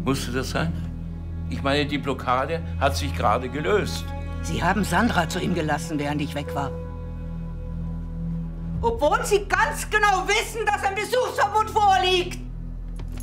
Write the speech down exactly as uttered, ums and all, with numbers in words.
Musste das sein? Ich meine, die Blockade hat sich gerade gelöst. Sie haben Sandra zu ihm gelassen, während ich weg war. Obwohl Sie ganz genau wissen, dass ein Besuchsverbot vorliegt.